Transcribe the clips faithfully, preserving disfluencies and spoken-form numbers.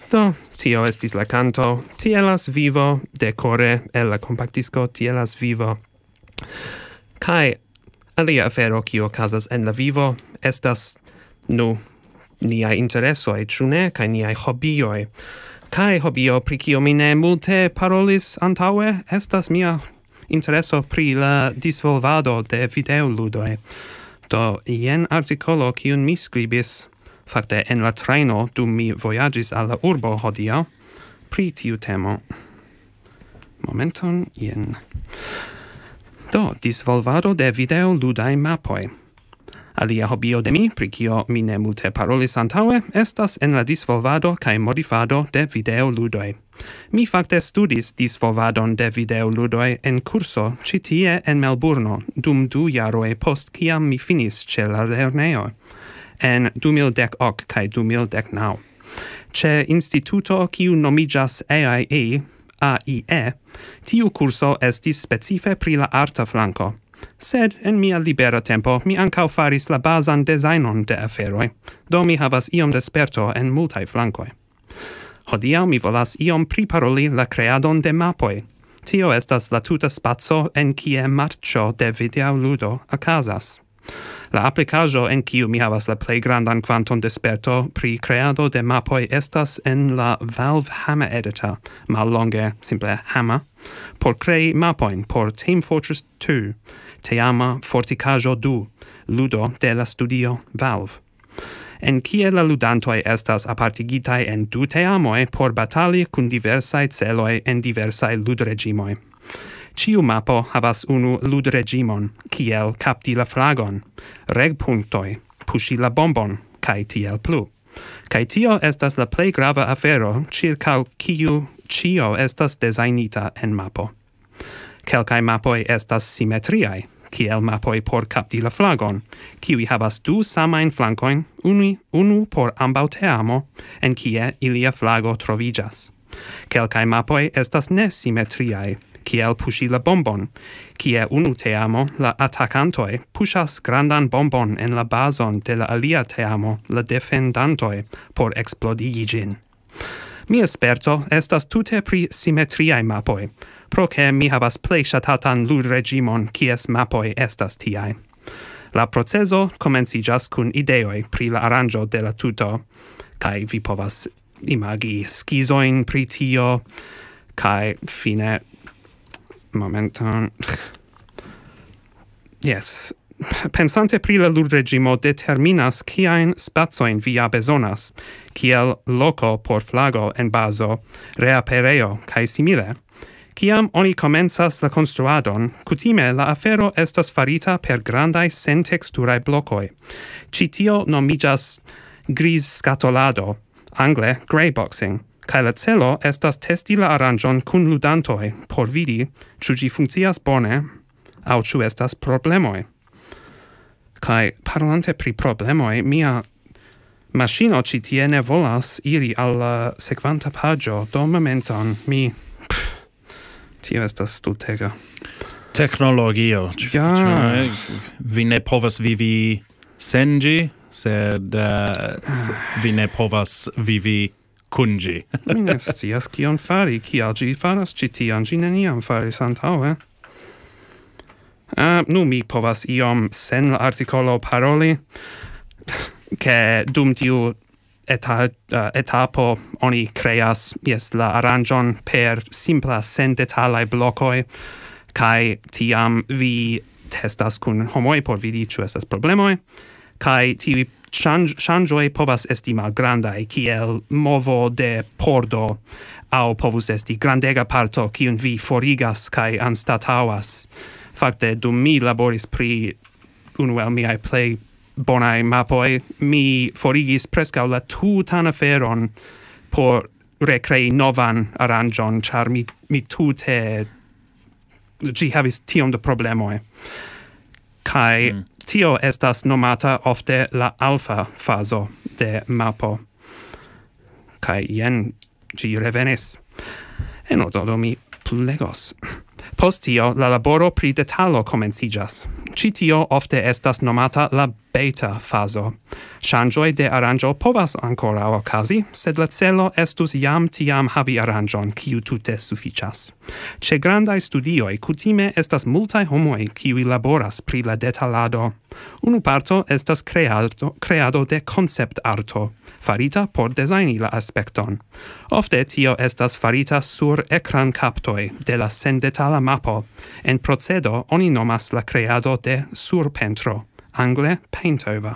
Do, tio estis la canto Tielas vivo decore el la compactisco Tielas vivo. Kai alia afero kio casas en la vivo estas nu niai interesoi, ĉu ne, kai niai hobbioi. Kai hobbio pri kio mi ne multe parolis antaŭe estas mia intereso pri la disvolvado de videoludoj. Do, jen artikolo kiun mi skribis fakte en la treno dum mi vojaĝis al la urbo hodiaŭ pri tiu temo. Momenton, jen. Do, disvolvado de videoludaj mapoj. Alia hobio de mi, pri kio mi ne multe parolis antaŭe, estas en la disvolvado kaj modifado de videoludoj. Mi fakte studis disvolvadon de videoludoj en kurso ĉi tie en Melburno dum du jaroj post kiam mi finis ĉe la lernejo en du mil dek ok kaj du mil dek naŭ. Ĉe instituto kiu nomiĝas A I E, A I E, tiu kurso estis specife pri la arta flanko. Sed en mia libera tempo mi ankaŭ faris la bazan dezajnon de aferoj, do mi havas iom de sperto en multaj flankoj. Hodiaŭ mi volas iom priparoli la kreadon de mapoj. Tio estas la tuta spaco en kie marĉo de videoludo okazas. La aplikaĵo en kiu mi havas la plej grandan kvanton de sperto pri kreado de mapoj estas en la Valve Hammer Editor, mallonge simple Hammer, por krei mapojn por Team Fortress two, teama fortikaĵo du, ludo de la studio Valve. En kie la ludantoj estas apartigitaj en du teamoj por batali kun diversaj celoj en diversaj ludregimoj. Ciu mapo havas unu ludregimon, kiel kapti la flagon, regpunktoj, puŝi la bombon, kaj tiel plu. Kaj tio estas la plej grava afero ĉirkaŭ kiu ĉio estas dezajnita en mapo. Kelkaj mapoj estas simetriaj, kiel mapoj por kapti la flagon, kiuj havas du samajn flankojn, unu, unu por ambaŭ teamo, en kie ilia flago troviĝas. Kelkaj mapoj estas nesimetriaj, kiel puŝi la bombon, kie unu teamo, la atakantoj, puŝas grandan bombon en la bazon de la alia teamo, la defendantoj, por eksplodigi ĝin. Mia sperto estas tute pri simetriaj mapoj, pro ke mi havas plej ŝatatan ludregimon, kies mapoj estas tiaj. La procezo komenciĝas kun ideoj pri la aranĝo de la tuto, kaj vi povas imagi skizojn pri tio, kaj fine momenton. Yes. Pensante pri la ludregimo determinas kiajn spacojn vi ja bezonas, kiel loko por flago en bazo, reapereo kaj simile. Kiam oni komencas la konstruadon, kutime la afero estas farita per grandaj senteksturaj blokoj. Ĉi tio nomiĝas griz-skatolado, angle greyboxing. Kaj la celo estas testi la aranĝon kun ludantoj por vidi, ĉu ĝi funkcias bone aŭ ĉu estas problemoj. Kaj parolante pri problemoj, mia maŝino ĉi tie ne volas iri al la sekvanta paĝo, do momenton mi pff, tio estas stultega. Teknologio. Ja. Vi ne povas vivi sen ĝi, sed uh, vi ne povas vivi kunji. Mi ne scias kion fari, kial ĝi faras ĉi tion, ĝi neniam faris antaŭe. Uh, nu mi povas iom sen la artikolo paroli, ke dum tiu eta, uh, etapo oni kreas jes la aranĝon per simpla sen detalaj blokoj, kaj tiam vi testas kun homoj por vidi ĉu estas problemoj, kaj tiuj ŝanĝoj povas esti malgrandaj, kiel movo de pordo, aŭ povus esti grandega parto kiun vi forigas kaj anstataŭas. Fakte, dum mi laboris pri unu el miaj plej bonaj mapoj, mi forigis preskaŭ la tutan aferon por rekrei novan aranĝon, ĉar mi, mi tute ĝi havis tiom da problemoj. Kaj mm. tio estas nomata ofte la alfa fazo de mapo. Kaj jen ĝi revenis. En odo mi plu legos. Post tio, la laboro pri detalo komenciĝas. Ĉi tio ofte estas nomata la beta faso. Ŝanĝoj de aranĝo povas ankoraŭ okazi, sed la celo estus jam tiam havi aranĝon, kiu tute sufiĉas. Ĉe grandaj studioj kutime estas multaj homoj, kiuj laboras pri la detalado. Unu parto estas kreado, kreado de koncept-arto, farita por dezajni la aspekton. Ofte tio estas farita sur ekran-kaptoj de la sendetala mapo. En procedo oni nomas la kreado de surpentro, angle paintover.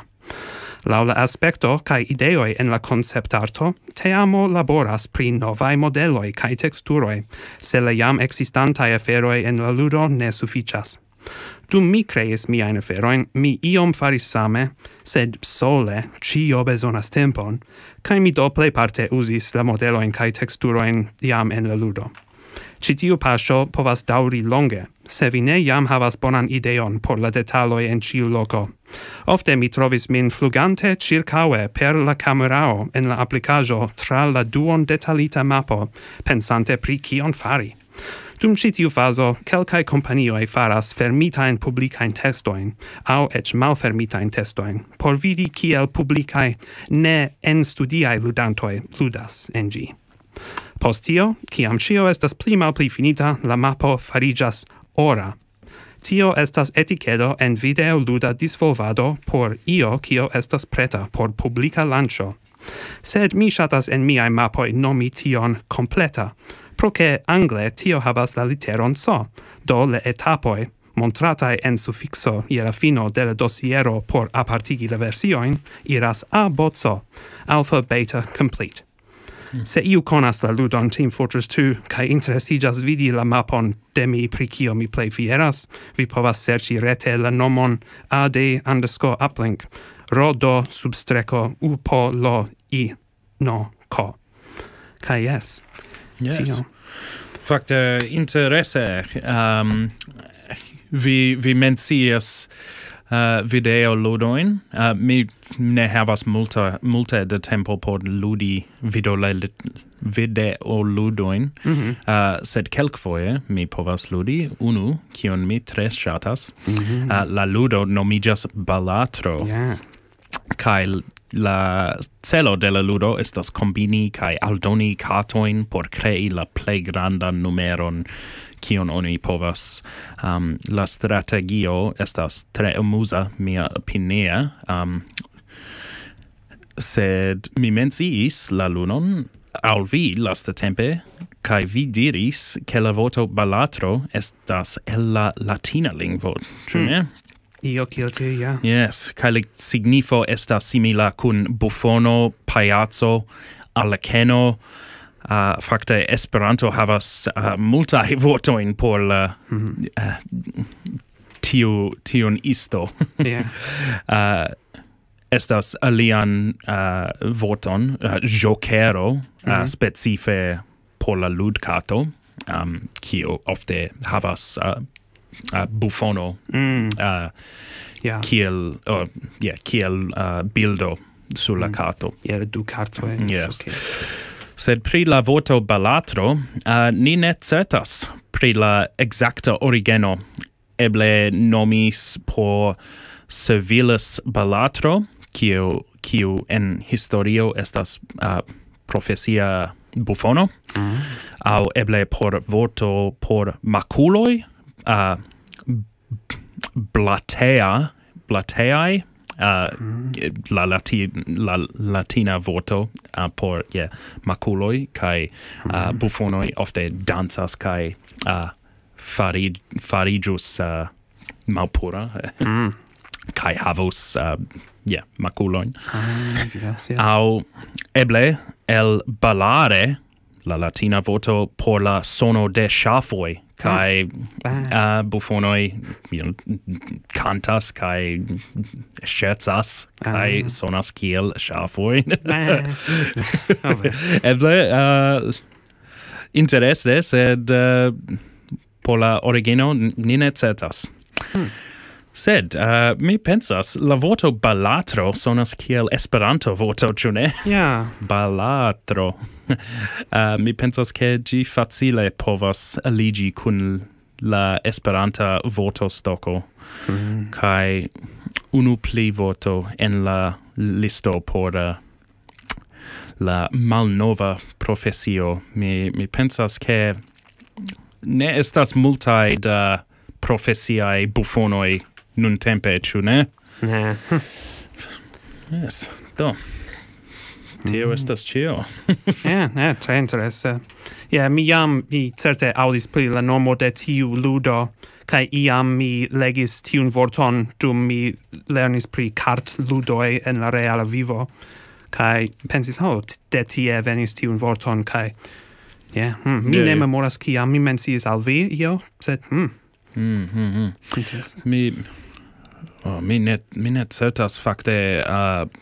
Laŭ la aspekto kaj ideoj en la konceptarto, teamo laboras pri novaj modeloj kaj teksturoj, se la jam ekzistantaj aferoj en la ludo ne sufiĉas. Dum mi kreis miajn aferojn, mi iom faris same, sed sole ĉio bezonas tempon, kaj mi do plejparte uzis la modelojn kaj teksturojn jam en la ludo. Ĉi tiu paŝo povas daŭri longe, se vi ne jam havas bonan ideon por la detaloj en ĉiu loko. Ofte mi trovis min flugante ĉirkaŭe per la kamerao en la aplikaĵo tra la duon detalita mapo, pensante pri kion fari. Dum ĉi tiu fazo, kelkaj kompanioj faras fermitajn publikajn testojn, aŭ eĉ malfermitajn testojn, por vidi kiel publikaj ne enstudiaj ludantoj ludas en ĝi. Post tio, kiam ĉio estas pli malpli finita, la mapo fariĝas ora. Tio estas etikedo en video luda disvolvado por io kio estas preta por publika lanĉo. Sed mi ŝatas en miaj mapoj nomi tion kompleta, pro ke angle tio havas la literon C, do la etapoj montrataj en sufikso je la fino de la dosiero por apartigi la versiojn iras A B C, alpha beta complete. Se iu konas la ludon Team Fortress two kaj interesiĝas vidi la mapon de mi pri kio mi plej fieras, vi povas serĉi rete la nomon ad underscore uplink rodo substreko upo lo i no ko. Kaj jes. Yes. Tio. Fakte interese. Um, vi, vi mencias Uh, video ludoin. Uh, mi ne havas multa, multe de tempo por ludi video, video ludoin, mm-hmm. uh, sed kelkfoje mi povas ludi unu, kion mi tre ŝatas. Mm-hmm. Uh, la ludo nomiĝas Balatro. Yeah. Kaj la celo de la ludo estas kombini kaj aldoni kartojn por krei la plej grandan numeron kion oni povas. Um, la strategio estas tre amuza, mia opinia, um, sed mi menciis la lunon al vi lastatempe, kaj vi diris ke la vorto Balatro estas el la latina lingvo, ĉu ne? Io kiel tiu, ja. Yes, kaj la signifo estas simila kun bufono, pajaco, alekeno. Uh, fakte Esperanto havas uh, multaj vortojn por la mm-hmm. uh, tiu tiun isto. Yeah. uh, estas alian uh, vorton, uh, jokero, mm-hmm. uh, specife por la ludkarto, um, kio ofte havas uh, uh, bufono, mm. uh, yeah. kiel, uh, yeah, kiel uh, bildo sur la mm. karto. Yeah, du kartoj. Yes. Okay. Sed pri la vorto Balatro, uh, ni ne certas pri la exacta origeno. Eble nomis por Servilis Balatro, kiu, kiu en historio estas uh, profesia bufono, mm. au eble por vorto por maculoi, uh, blatea, blateai, Uh, mm. la, lati, la latina vorto uh, por yeah, maculoi kai uh, mm. bufonoi ofte dancas kai uh, farig, farigius uh, malpura mm. kai havus uh, yeah, maculoin. Ah, yes, yes. Au eble el ballare, la latina vorto por la sono de ŝafoj kai uh, bufonoi you know, cantas kai scherzas kai uh. sonas kiel ŝafoj. Eble uh, interesse, sed uh, por la origino ni ne certas. Hmm. Sed uh, mi pensas la vorto Balatro sonas kiel Esperanto vorto, ĉu ne? Ja. Balatro. Uh, mi pensas ke ĝi facile povas aliĝi kun la Esperanta vortostoko. Mm. Kaj unu pli vorto en la listo por uh, la malnova profesio. Mi, mi pensas che ne estas multae da profesiae bufonoi nun tempe, ĉu ne? Ne. Yes, do. Tio mm. estas ĉio. Ja, ne, tre interesse. Ja, mi jam, mi certe audis pri la nomo de tiu ludo, kai iam mi legis tiun vorton dum mi lernis pri kart ludoi en la reala vivo, kai pensis, oh, de tie venis tiun vorton, kai, yeah, hmm, mi yeah, ne yeah. memoras kiam mi menciis al vi, io, sed, hmm. Mm, mm, mm. Mi, oh, mi, ne, mi ne certas fakte uh,